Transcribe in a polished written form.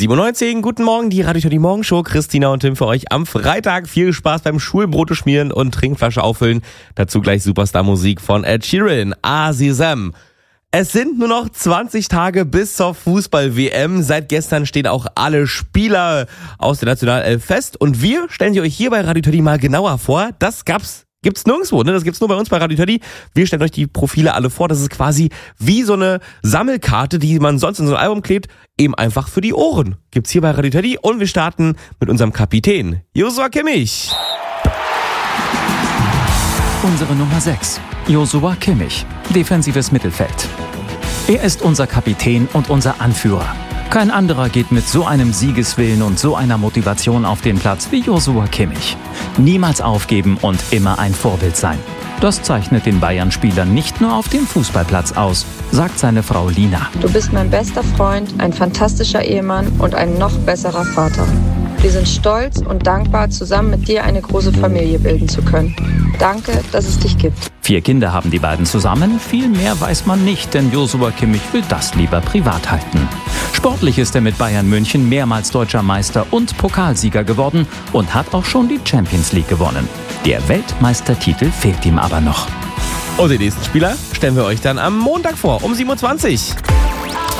7:19 guten Morgen, die Radio Teddy Morgenshow. Christina und Tim für euch am Freitag. Viel Spaß beim Schulbrote schmieren und Trinkflasche auffüllen. Dazu gleich Superstar-Musik von Ed Sheeran, Azizam. Es sind nur noch 20 Tage bis zur Fußball-WM. Seit gestern stehen auch alle Spieler aus der Nationalelf fest. Und wir stellen sie euch hier bei Radio Teddy mal genauer vor. Das gibt's nirgendwo, ne? Das gibt's nur bei uns bei Radio Teddy. Wir stellen euch die Profile alle vor. Das ist quasi wie so eine Sammelkarte, die man sonst in so ein Album klebt, eben einfach für die Ohren. Gibt's hier bei Radio Teddy und wir starten mit unserem Kapitän, Joshua Kimmich. Unsere Nummer 6, Joshua Kimmich, defensives Mittelfeld. Er ist unser Kapitän und unser Anführer. Kein anderer geht mit so einem Siegeswillen und so einer Motivation auf den Platz wie Joshua Kimmich. Niemals aufgeben und immer ein Vorbild sein. Das zeichnet den Bayern-Spieler nicht nur auf dem Fußballplatz aus, sagt seine Frau Lina. Du bist mein bester Freund, ein fantastischer Ehemann und ein noch besserer Vater. Wir sind stolz und dankbar, zusammen mit dir eine große Familie bilden zu können. Danke, dass es dich gibt. 4 Kinder haben die beiden zusammen. Viel mehr weiß man nicht, denn Joshua Kimmich will das lieber privat halten. Sportlich ist er mit Bayern München mehrmals deutscher Meister und Pokalsieger geworden und hat auch schon die Champions League gewonnen. Der Weltmeistertitel fehlt ihm aber noch. Und den nächsten Spieler stellen wir euch dann am Montag vor, um 7:20 Uhr.